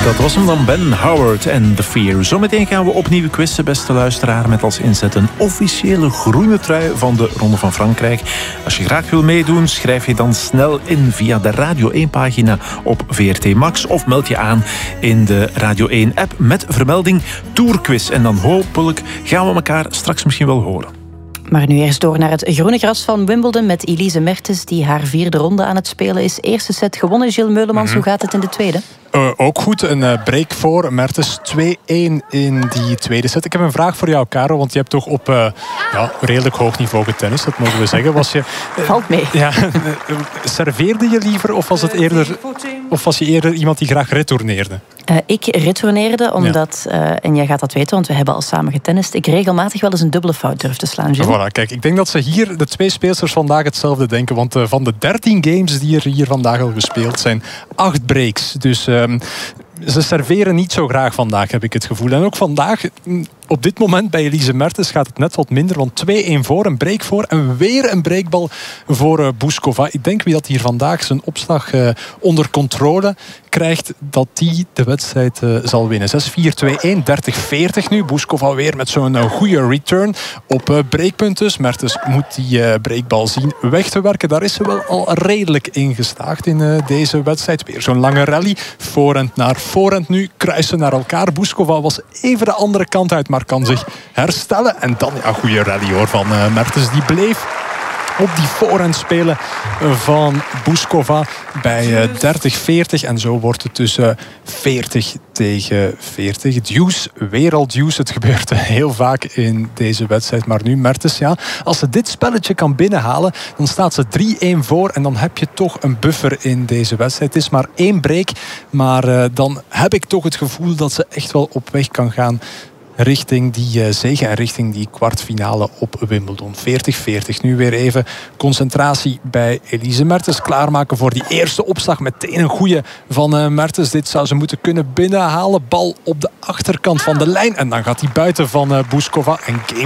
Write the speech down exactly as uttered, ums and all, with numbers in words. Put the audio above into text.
Dat was hem dan, Ben Howard en The Fear. Zometeen gaan we opnieuw quizzen, beste luisteraar, met als inzet een officiële groene trui van de Ronde van Frankrijk. Als je graag wil meedoen, schrijf je dan snel in via de Radio één-pagina op V R T Max of meld je aan in de Radio één-app met vermelding Tourquiz. En dan hopelijk gaan we elkaar straks misschien wel horen. Maar nu eerst door naar het groene gras van Wimbledon met Elise Mertens, die haar vierde ronde aan het spelen is. Eerste set gewonnen, Gilles Meulemans. Mm-hmm. Hoe gaat het in de tweede? Uh, ook goed, een uh, break voor Mertens. twee-één in die tweede set. Ik heb een vraag voor jou, Caro, want je hebt toch op uh, ja, redelijk hoog niveau getennist, dat mogen we zeggen. Was je, uh, Valt mee. Ja, uh, serveerde je liever of was, het eerder, of was je eerder iemand die graag retourneerde? Uh, ik retourneerde, omdat, uh, en jij gaat dat weten, want we hebben al samen getennist, ik regelmatig wel eens een dubbele fout durf te slaan, Gilles. Voilà, kijk, ik denk dat ze hier, de twee speelsters vandaag, hetzelfde denken. Want uh, van de dertien games die er hier vandaag al gespeeld zijn, acht breaks. Dus um, ze serveren niet zo graag vandaag, heb ik het gevoel. En ook vandaag, op dit moment bij Elise Mertens gaat het net wat minder. Want twee-één voor, een break voor en weer een breakbal voor uh, Bouzkova. Ik denk wie dat hier vandaag zijn opslag uh, onder controle krijgt, dat die de wedstrijd uh, zal winnen. zes vier twee-één, dertig veertig nu. Bouzkova weer met zo'n uh, goede return op uh, breakpunt dus. Mertens moet die uh, breakbal zien weg te werken. Daar is ze wel al redelijk in geslaagd in uh, deze wedstrijd. Weer zo'n lange rally. Voorhand naar voorhand nu. Kruisen naar elkaar. Bouzkova was even de andere kant uit, maar kan zich herstellen. En dan een ja, goede rally hoor van uh, Mertens. Die bleef op die voorhand spelen van Bouzkova bij dertig veertig. En zo wordt het dus uh, veertig tegen veertig. Deuce, werelddeuce. Het gebeurt heel vaak in deze wedstrijd. Maar nu Mertens, ja, als ze dit spelletje kan binnenhalen, dan staat ze drie-één voor. En dan heb je toch een buffer in deze wedstrijd. Het is maar één break. Maar uh, dan heb ik toch het gevoel dat ze echt wel op weg kan gaan richting die uh, zege en richting die kwartfinale op Wimbledon. veertig veertig. Nu weer even concentratie bij Elise Mertens. Klaarmaken voor die eerste opslag. Meteen een goeie van uh, Mertens. Dit zou ze moeten kunnen binnenhalen. Bal op de achterkant van de lijn. En dan gaat hij buiten van uh, Bouzkova. En game